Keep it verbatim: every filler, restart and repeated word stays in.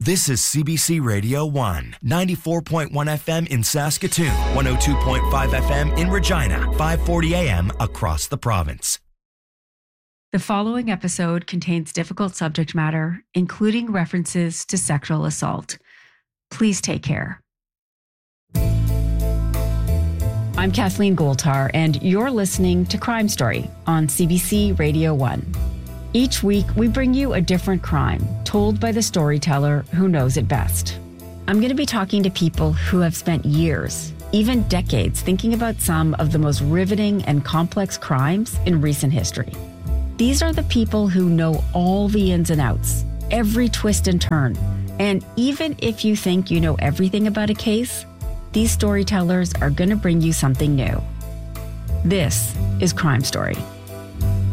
This is C B C Radio one, ninety-four point one F M in Saskatoon, one oh two point five F M in Regina, five forty A M across the province. The following episode contains difficult subject matter, including references to sexual assault. Please take care. I'm Kathleen Goldhar, and you're listening to Crime Story on C B C Radio one. Each week, we bring you a different crime told by the storyteller who knows it best. I'm going to be talking to people who have spent years, even decades, thinking about some of the most riveting and complex crimes in recent history. These are the people who know all the ins and outs, every twist and turn. And even if you think you know everything about a case, these storytellers are going to bring you something new. This is Crime Story.